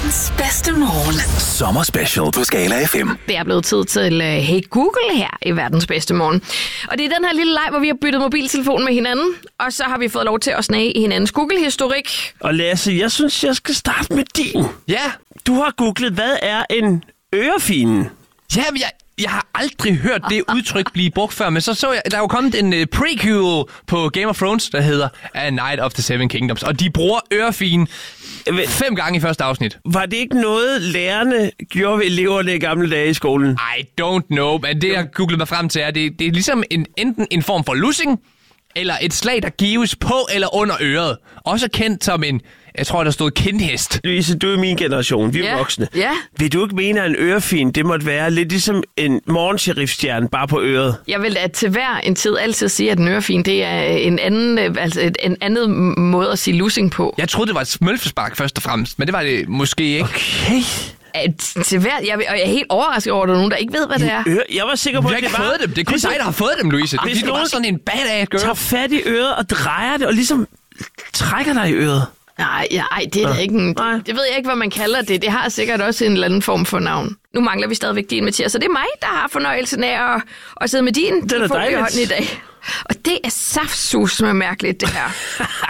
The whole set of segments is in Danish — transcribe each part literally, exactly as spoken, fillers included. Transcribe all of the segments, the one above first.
Verdens bedste morgen. Sommer special på Skala F M. Det er blevet tid til uh, Hey Google her i Verdens bedste morgen. Og det er den her lille leg, hvor vi har byttet mobiltelefon med hinanden. Og så har vi fået lov til at snage i hinandens Google-historik. Og Lasse, jeg synes, jeg skal starte med din. Ja. Du har googlet, hvad er en ørefine? Ja, men jeg, jeg har aldrig hørt det udtryk blive brugt før, men så så jeg, der er jo kommet en uh, prequel på Game of Thrones, der hedder A Night of the Seven Kingdoms, og de bruger ørefine fem gange i første afsnit. Var det ikke noget, lærerne gjorde ved eleverne i gamle dage i skolen? I don't know, men det jeg googlede mig frem til er, det, det er ligesom en, enten en form for lussing, eller et slag, der gives på eller under øret. Også kendt som en, jeg tror, der stod kindhest. Louise, du er min generation. Vi er Ja, voksne. ja. Vil du ikke mene, at en ørefin, det måtte være lidt ligesom en morgensheriffstjerne, bare på øret? Jeg vil at til hver en tid altid sige, at en ørefin, det er en anden, øh, altså et, en anden måde at sige lussing på. Jeg troede, det var et smølfespark først og fremmest, men det var det måske ikke. Okay. At, til hver, jeg, og jeg er helt overrasket over, at der er nogen, der ikke ved, hvad det er. Øre, jeg var sikker på, Vi har at ikke det var... fået dem. Det er kun ligesom- dig, der har fået dem, Louise. Hvis Hvis du var nogen sådan en badass girl. tager fat i øret og drejer det, og ligesom trækker dig i øret. Nej, ja, ej, det er da ikke en, Nej. det, det ved jeg ikke, hvad man kalder det. Det har sikkert også en eller anden form for navn. Nu mangler vi stadigvæk din, Mathias, så det er mig, der har fornøjelsen af at, at sidde med din telefon i dejligt. hånden i dag. Og det er saftsus med mærkeligt, det her.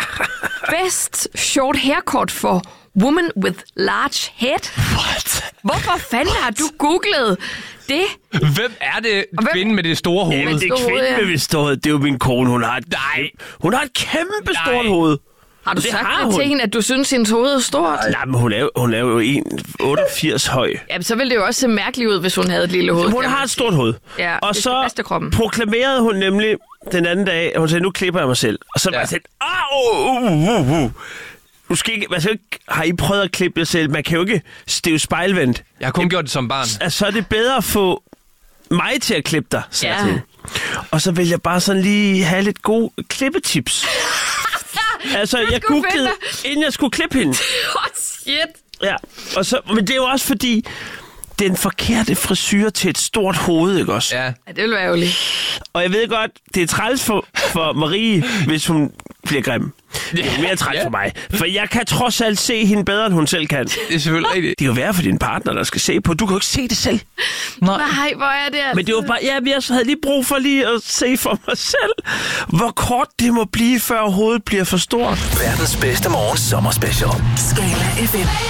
Best short haircut for woman with large head. What? Hvorfor fanden har du googlet det? Hvem er det Og hvem- kvinden med det store hoved? Jamen, det er Store hoved, ja. kvinden med stået. Det er jo min kone. Hun har et, Nej. hun har et kæmpe Nej. stort hoved. Har du Det sagt har det til hun. hende, at du synes, hendes hoved er stort? Nej, men hun er, jo- hun er jo en komma otteogfirs høj. Jamen, så ville det jo også se mærkeligt ud, hvis hun havde et lille hoved. Hun kan har man et sige. stort hoved. Ja, og det skal så passe til kroppen. proklamerede hun nemlig den anden dag, at hun sagde, nu klipper jeg mig selv. Og så var Ja. jeg sådan, ah, uh, uh, uh, uh. Du skal ikke, man skal ikke, har I prøvet at klippe jer selv? Man kan jo ikke, det er jo spejlvendt. Jeg har kun gjort det som barn. Altså, så er det bedre at få mig til at klippe dig, sagde jeg Ja. til hende. Og så vil jeg bare sådan lige have lidt gode klippetips. Altså, jeg skulle googlede, finde inden jeg skulle klippe hende. Åh, oh, shit. Ja, og så, men det er jo også fordi, den forkerte frisyr til et stort hoved, ikke også? Ja. Ja, det ville være ærgerligt. Og jeg ved godt, det er træls for, for Marie, hvis hun bliver grim. Det er mere træls Ja. for mig. For jeg kan trods alt se hende bedre, end hun selv kan. Det er selvfølgelig rigtigt. Det er jo værre for din partner, der skal se på. Du kan jo ikke se det selv. Nej. Nej, hvor er det altså. Men det var bare, ja, jeg havde lige brug for lige at se for mig selv, hvor kort det må blive, før hovedet bliver for stort. Verdens bedste morgen sommer special. Skala F M.